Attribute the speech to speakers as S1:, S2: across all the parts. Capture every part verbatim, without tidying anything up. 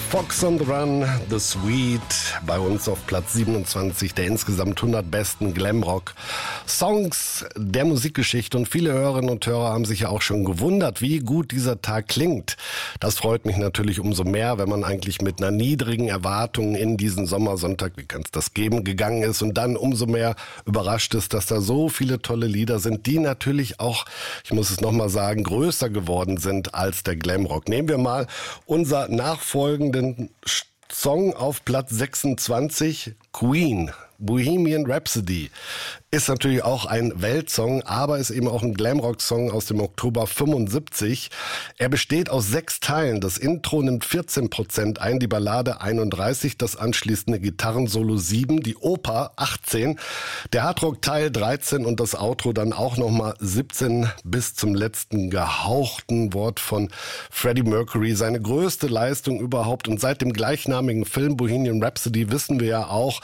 S1: Fox on the Run, The Sweet, bei uns auf Platz siebenundzwanzig der insgesamt hundert besten Glamrock-Songs der Musikgeschichte. Und viele Hörerinnen und Hörer haben sich ja auch schon gewundert, wie gut dieser Tag klingt. Das freut mich natürlich umso mehr, wenn man eigentlich mit einer niedrigen Erwartung in diesen Sommersonntag, wie kann es das geben, gegangen ist und dann umso mehr überrascht ist, dass da so viele tolle Lieder sind, die natürlich auch, ich muss es nochmal sagen, größer geworden sind als der Glamrock. Nehmen wir mal unser nachfolgenden Song auf Platz sechsundzwanzig, Queen, Bohemian Rhapsody. Ist natürlich auch ein Weltsong, aber ist eben auch ein Glamrock-Song aus dem Oktober fünfundsiebzig. Er besteht aus sechs Teilen. Das Intro nimmt vierzehn Prozent ein, die Ballade einunddreißig, das anschließende Gitarrensolo sieben, die Oper achtzehn, der Hardrock-Teil dreizehn und das Outro dann auch nochmal siebzehn bis zum letzten gehauchten Wort von Freddie Mercury. Seine größte Leistung überhaupt. Und seit dem gleichnamigen Film Bohemian Rhapsody wissen wir ja auch,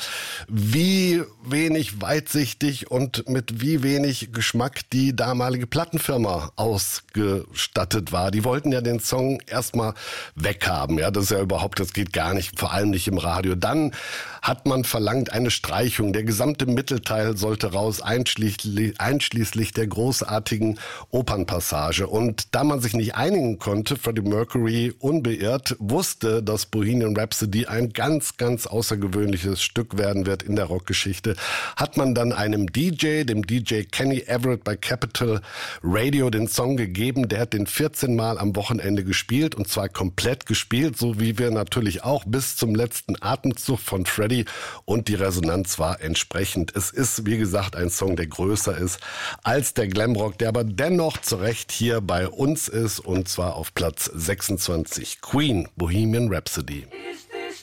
S1: wie wenig weitsichtig und mit wie wenig Geschmack die damalige Plattenfirma ausgestattet war. Die wollten ja den Song erstmal weghaben. Ja, das ist ja überhaupt, das geht gar nicht, vor allem nicht im Radio. Dann hat man verlangt eine Streichung. Der gesamte Mittelteil sollte raus, einschließlich, einschließlich der großartigen Opernpassage. Und da man sich nicht einigen konnte, Freddie Mercury unbeirrt wusste, dass Bohemian Rhapsody ein ganz, ganz außergewöhnliches Stück werden wird in der Rockgeschichte, hat man dann einem D J, dem D J Kenny Everett bei Capital Radio, den Song gegeben. Der hat den vierzehn Mal am Wochenende gespielt und zwar komplett gespielt, so wie wir natürlich auch bis zum letzten Atemzug von Freddie, und die Resonanz war entsprechend. Es ist, wie gesagt, ein Song, der größer ist als der Glamrock, der aber dennoch zu Recht hier bei uns ist und zwar auf Platz sechsundzwanzig. Queen, Bohemian Rhapsody.